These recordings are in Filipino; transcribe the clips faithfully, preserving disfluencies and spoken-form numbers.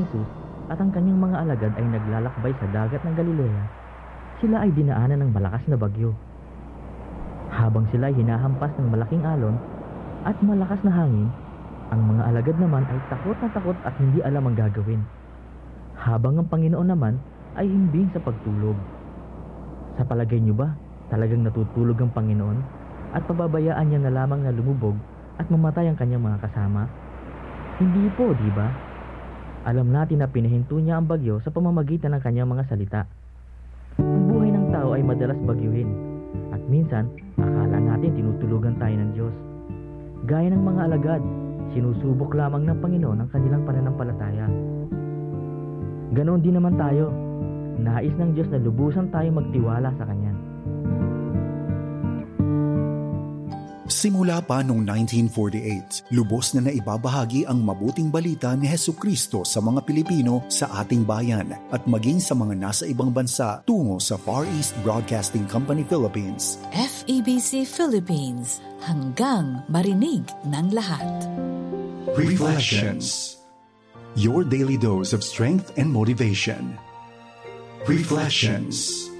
Jesus at ang kanyang mga alagad ay naglalakbay sa dagat ng Galilea, sila ay dinaanan ng malakas na bagyo. Habang sila ay hinahampas ng malaking alon at malakas na hangin, ang mga alagad naman ay takot na takot at hindi alam ang gagawin. Habang ang Panginoon naman ay himbing sa pagtulog. Sa palagay niyo ba, talagang natutulog ang Panginoon at pababayaan niya na lamang na lumubog at mamatay ang kanyang mga kasama? Hindi po, di ba? Alam natin na pinahinto niya ang bagyo sa pamamagitan ng kanyang mga salita. Ang buhay ng tao ay madalas bagyuhin at minsan akala natin tinutulugan tayo ng Diyos. Gaya ng mga alagad, sinusubok lamang ng Panginoon ang kanilang pananampalataya. Ganoon din naman tayo. Nais ng Diyos na lubusan tayo magtiwala sa Kanya. Simula pa noong nineteen forty-eight, lubos na naibabahagi ang mabuting balita ni Hesukristo sa mga Pilipino sa ating bayan at maging sa mga nasa ibang bansa tungo sa Far East Broadcasting Company Philippines. F E B C Philippines, hanggang marinig ng lahat. Reflections. Your daily dose of strength and motivation. Reflections.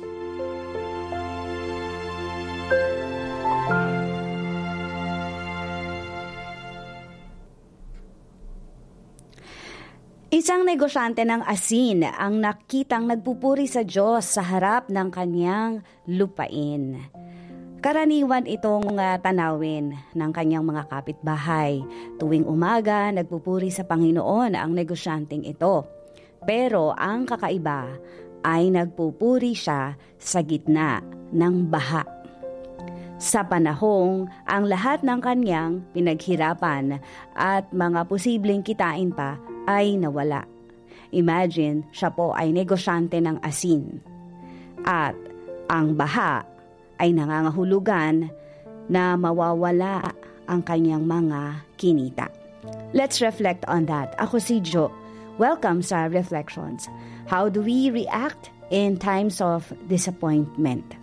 Isang negosyante ng asin ang nakitang nagpupuri sa Diyos sa harap ng kanyang lupain. Karaniwan itong uh, tanawin ng kanyang mga kapitbahay. Tuwing umaga, nagpupuri sa Panginoon ang negosyanteng ito. Pero ang kakaiba ay nagpupuri siya sa gitna ng baha. Sa panahong ang lahat ng kanyang pinaghirapan at mga posibleng kitain pa ay nawala. Imagine, siya po ay negosyante ng asin. At ang baha ay nangangahulugan na mawawala ang kanyang mga kinita. Let's reflect on that. Ako si Jo. Welcome sa Reflections. How do we react in times of disappointment?